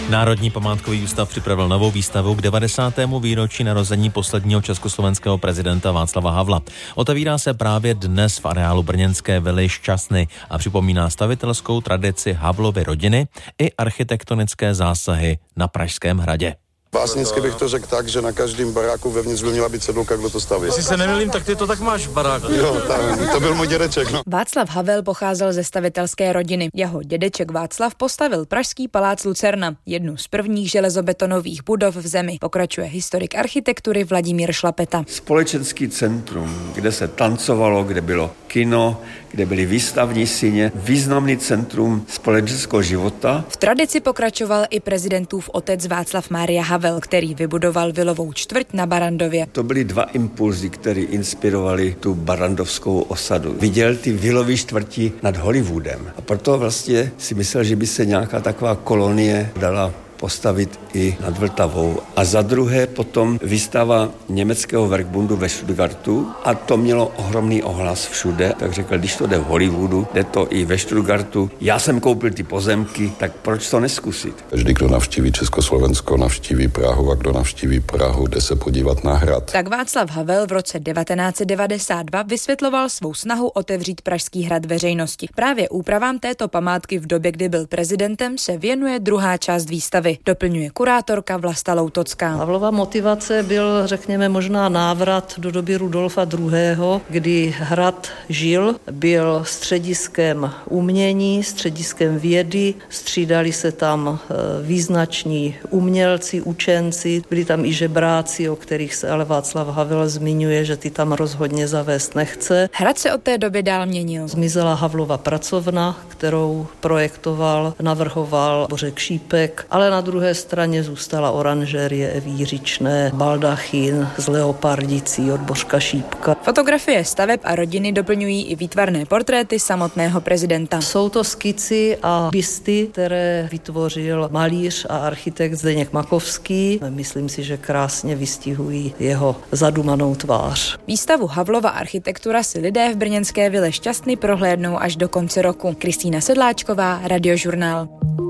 Národní památkový ústav připravil novou výstavu k 90. výročí narození posledního československého prezidenta Václava Havla. Otevírá se právě dnes v areálu brněnské vily Šťastny a připomíná stavitelskou tradici Havlovy rodiny i architektonické zásahy na Pražském hradě. Básnicky bych to řekl tak, že na každém baráku vevnitř by měla být cedulka, kdo to staví. Jestli se nemýlím, tak ty to tak máš v baráku. Jo, to byl můj dědeček. No. Václav Havel pocházel ze stavitelské rodiny. Jeho dědeček Václav postavil pražský palác Lucerna, jednu z prvních železobetonových budov v zemi. Pokračuje historik architektury Vladimír Šlapeta. Společenský centrum, kde se tancovalo, kde bylo kino, kde byly výstavní síně, významný centrum společenského života. V tradici pokračoval i prezidentův otec Václav Mária Havel, který vybudoval vilovou čtvrť na Barrandově. To byly dva impulzy, které inspirovaly tu barrandovskou osadu. Viděl ty vilové čtvrti nad Hollywoodem a proto vlastně si myslel, že by se nějaká taková kolonie dala postavit i nad Vltavou. A za druhé potom výstava německého Werkbundu ve Stuttgartu a to mělo ohromný ohlas všude. Tak řekl, když to jde v Hollywoodu, jde to i ve Stuttgartu. Já jsem koupil ty pozemky, tak proč to neskusit? Každý, kdo navštíví Československo, navštíví Prahu a kdo navštíví Prahu, jde se podívat na hrad. Tak Václav Havel v roce 1992 vysvětloval svou snahu otevřít Pražský hrad veřejnosti. Právě úpravám této památky v době, kdy byl prezidentem, se věnuje druhá část výstavy. Doplňuje kurátorka Vlasta Loutocká. Havlova motivace byl, řekněme, možná návrat do doby Rudolfa II., kdy hrad žil, byl střediskem umění, střediskem vědy, střídali se tam význační umělci, učenci, byli tam i žebráci, o kterých se ale Václav Havel zmiňuje, že ty tam rozhodně zavést nechce. Hrad se od té doby dál měnil. Zmizela Havlova pracovna, kterou projektoval, navrhoval Bořek Šípek, ale na druhé straně zůstala oranžerie Evy Jiřičné, baldachín z leopardicí od Bořka Šípka. Fotografie staveb a rodiny doplňují i výtvarné portréty samotného prezidenta. Jsou to skici a bysty, které vytvořil malíř a architekt Zdeněk Makovský. Myslím si, že krásně vystihují jeho zadumanou tvář. Výstavu Havlova architektura si lidé v brněnské vile Šťastny prohlédnou až do konce roku. Kristýna Sedláčková, Radiožurnál.